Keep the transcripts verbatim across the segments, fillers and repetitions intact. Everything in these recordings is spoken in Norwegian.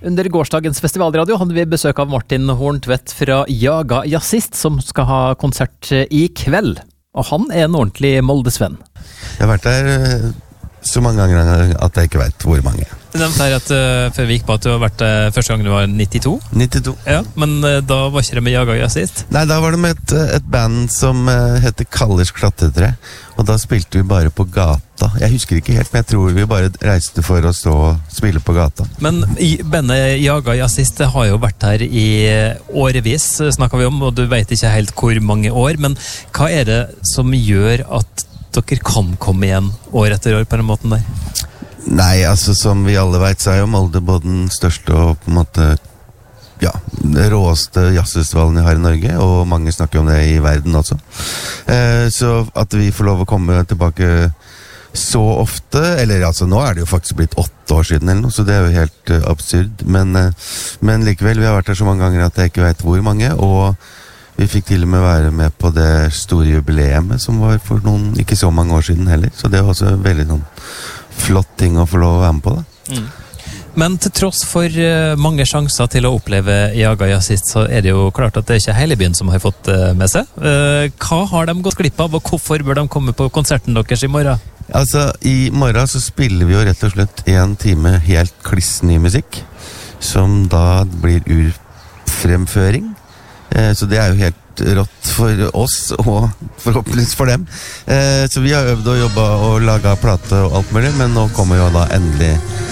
Under gårsdagens festivalradio hadde vi besøk av Martin Horntvedt fra Jaga Jazzist, som skal ha konsert i kveld. Og han er en ordentlig Molde-svenn. Jeg har vært der så mange ganger at jeg ikke vet hvor mange. Du nevnte her at uh, før vi gikk på at du har vært uh, første gang du var nittito. nittito. Ja, men uh, da var ikke det med Jaga Jazzist? Nei, da var det med et, et band som uh, heter Kallers Klatretre. Og da spilte vi bare på gata. Jeg husker ikke helt, men jeg tror vi bare reiste for å stå og spille på gata. Men i bandet Jaga Jazzist har jo vært her i årevis, snakker vi om, og du vet ikke helt hvor mange år. Men hva er det som gjør at dere kan komme igjen år etter år på den måten der? Nei, altså som vi alle vet, så er jo Molde både den største og på en måte, ja, det råeste jazzfestivalen vi har i Norge, og mange snakker om det i verden også. Eh, så at vi får lov å komme tilbake så ofte, eller altså nå er det jo faktisk blitt åtte år siden eller noe, så det er jo helt uh, absurd, men, uh, men likevel, vi har vært her så mange ganger at jeg ikke vet hvor mange, og vi fikk til og med være med på det store jubileet som var for noen, ikke så mange år siden heller, så det var også veldig noen flott ting å få lov å være med på da. Mm. Men til tross for uh, mange sjanser til å oppleve Jaga Jazzist, så er det jo klart at det er ikke hele byen som har fått uh, med seg. Uh, hva har de gått glipp av, og hvorfor bør de komme på konserten deres i morgen? Altså, i morgen så spiller vi jo rett og slett en time helt klissny musikk, som da blir urfremføring. Eh, så det er jo helt rått for oss, og forhåpentligvis for dem. Eh, så vi har øvd og jobbet og laget plate og alt mulig, men nå kommer jo da endelig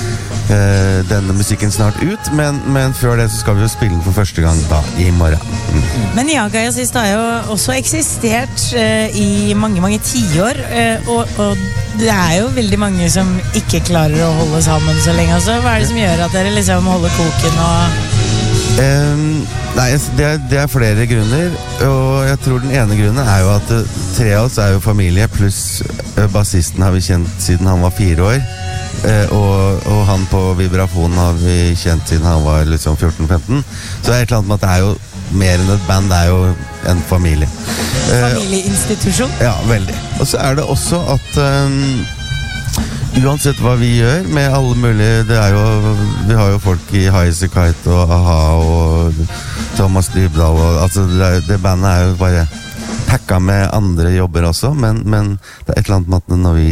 eh, denne musikken snart ut. Men, men før det så skal vi jo spille den for første gang da, i morgen. Mm. Men Jaga Jazzist har jo også eksistert eh, i mange, mange tiår, eh, og, og det er jo veldig mange som ikke klarer å holde sammen så lenge. Altså, hva er det som gjør at dere liksom holder koken og... Um, nei, det er, det er flere grunner, og jeg tror den ene grunnen er jo at uh, tre av oss er jo familie, pluss uh, bassisten har vi kjent siden han var fire år, uh, og, og han på vibrafonen har vi kjent siden han var liksom fjorten femten, så det er et eller annet med at det er jo mer enn et band, det er jo en familie. Uh, Familieinstitusjon? Ja, veldig. Og så er det også at um, uansett hva vi gjør med alle mulige, det er jo, vi har jo folk i Highasakite og A-ha og Thomas Dybdahl, og, altså det, det bandet er jo bare pakka med andre jobber også, men, men det er et eller annet med at når vi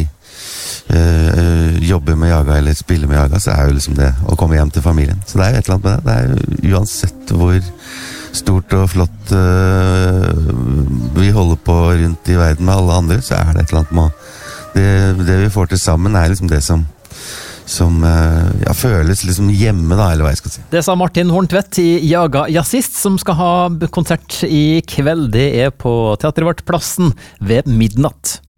øh, jobber med Jaga eller spiller med Jaga, så er jo liksom det å komme hjem til familien. Så det er jo et eller annet med det. Det er jo uansett hvor stort og flott øh, vi holder på rundt i verden med alle andre, så er det et eller annet med å Det, det vi får til sammen er liksom det som, som ja, føles liksom hjemme da, eller hva jeg skal si. Det sa Martin Horntvedt i Jaga Jazzist, som skal ha konsert i kveld. Det er på Teatervart Plassen ved midnatt.